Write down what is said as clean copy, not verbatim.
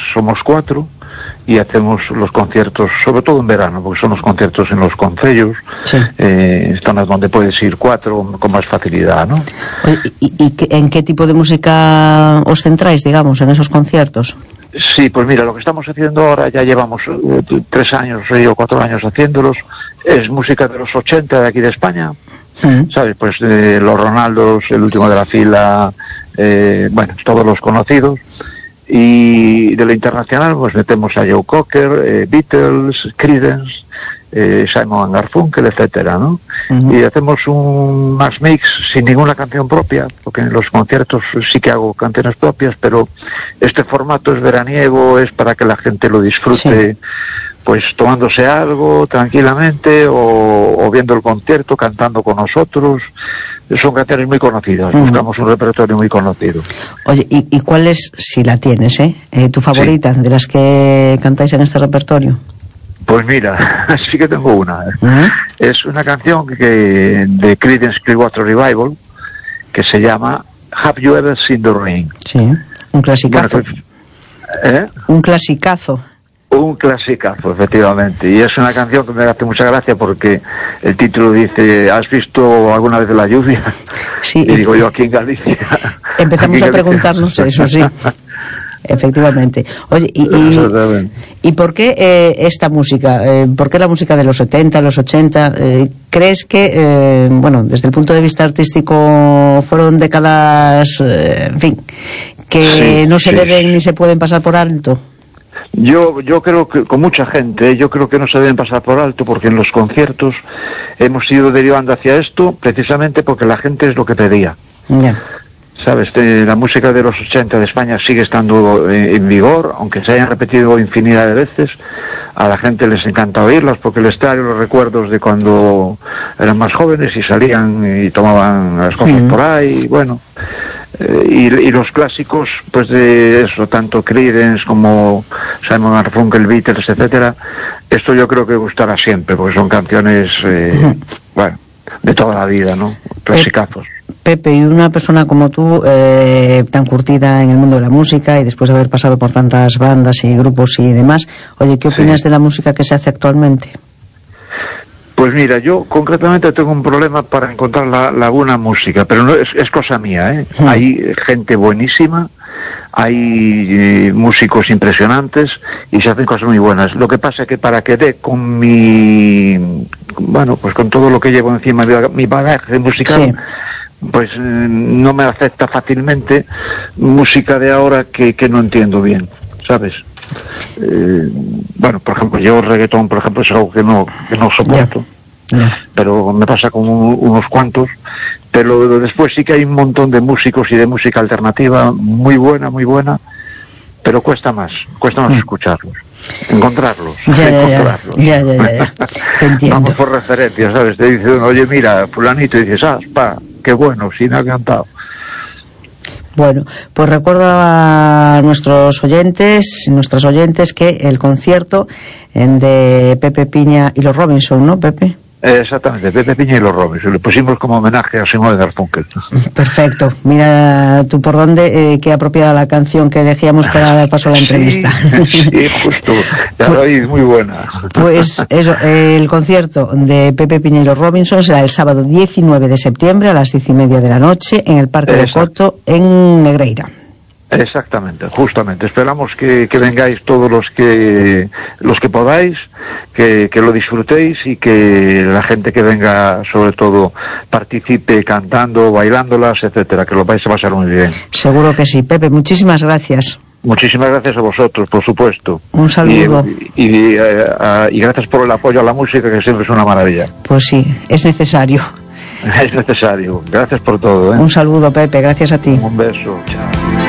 somos 4 y hacemos los conciertos, sobre todo en verano, porque son los conciertos en los concellos, sí. Zonas donde puedes ir 4 con más facilidad, ¿no? Oye, ¿y en qué tipo de música os centráis, digamos, en esos conciertos? Sí, pues mira, lo que estamos haciendo ahora, ya llevamos 3 años o 4 años haciéndolos, es música de los 80 de aquí de España, ¿sabes? Pues los Ronaldos, el último de la fila, bueno, todos los conocidos. Y de lo internacional pues metemos a Joe Cocker, Beatles, Creedence, Simon & Garfunkel, etcétera, ¿no? Y hacemos un mass mix sin ninguna canción propia, porque en los conciertos sí que hago canciones propias, pero este formato es veraniego, es para que la gente lo disfrute, sí, pues tomándose algo tranquilamente o viendo el concierto, cantando con nosotros. Son canciones muy conocidas, buscamos un repertorio muy conocido. Oye, ¿y cuál es, si la tienes, tu favorita, sí, de las que cantáis en este repertorio? Pues mira, sí que tengo una. Es una canción de Creedence Clearwater Revival que se llama Have You Ever Seen the Rain? Sí, un clasicazo. Bueno, un clasicazo. Un clasicazo, efectivamente. Y es una canción que me hace mucha gracia porque el título dice, ¿has visto alguna vez la lluvia? Sí. Y digo yo, aquí en Galicia. Empezamos a preguntarnos eso, sí. Efectivamente. Oye, ¿y por qué esta música? ¿Por qué la música de los 70, los 80? ¿Crees que, bueno, desde el punto de vista artístico fueron décadas, en fin, que no se deben ni se pueden pasar por alto? Yo creo que con mucha gente, yo creo que no se deben pasar por alto porque en los conciertos hemos ido derivando hacia esto precisamente porque la gente es lo que pedía. Yeah. ¿Sabes? La música de los 80 de España sigue estando en vigor, aunque se hayan repetido infinidad de veces. A la gente les encanta oírlas porque les trae los recuerdos de cuando eran más jóvenes y salían y tomaban las cosas por ahí, bueno. Y los clásicos, pues de eso, tanto Creedence como Simon & Garfunkel, Beatles, etcétera, esto yo creo que gustará siempre, porque son canciones, bueno, de toda la vida, ¿no? Clasicazos. Pepe, y una persona como tú, tan curtida en el mundo de la música y después de haber pasado por tantas bandas y grupos y demás, oye, ¿qué opinas de la música que se hace actualmente? Pues mira, yo concretamente tengo un problema para encontrar la buena música, pero no es cosa mía, ¿eh? Hay gente buenísima, hay músicos impresionantes y se hacen cosas muy buenas. Lo que pasa es que para que dé con bueno, pues con todo lo que llevo encima, mi bagaje musical, pues no me acepta fácilmente música de ahora que no entiendo bien, ¿sabes? Bueno, por ejemplo, yo reggaetón, por ejemplo, es algo que no soporto, pero me pasa con unos cuantos, pero después sí que hay un montón de músicos y de música alternativa muy buena, pero cuesta más escucharlos, encontrarlos. Ya. Te entiendo. Vamos por referencias, ¿sabes? Te dicen, oye, mira, fulanito, y dices, qué bueno, sí me ha cantado. Bueno, pues recuerdo a nuestros oyentes, nuestras oyentes, que el concierto de Pepe Piña y los Robinson, ¿no, Pepe? Exactamente, Pepe Piña y los Robinson. Le pusimos como homenaje a Simon & Garfunkel. Perfecto. Mira tú por dónde, qué apropiada la canción que elegíamos para dar paso a la entrevista. Sí, justo. Ya lo oí, muy buena. Pues eso, el concierto de Pepe Piña y los Robinson será el sábado 19 de septiembre a las 10:30 de la noche en el Parque de Coto, en Negreira. Exactamente, justamente. Esperamos que vengáis todos los que podáis, que lo disfrutéis y que la gente que venga, sobre todo, participe cantando, bailándolas, etcétera, que lo vais a pasar muy bien. Seguro que sí. Pepe, muchísimas gracias. Muchísimas gracias a vosotros, por supuesto. Un saludo. Y gracias por el apoyo a la música, que siempre es una maravilla. Pues sí, es necesario. Es necesario. Gracias por todo, ¿eh? Un saludo, Pepe. Gracias a ti. Un beso. Chao.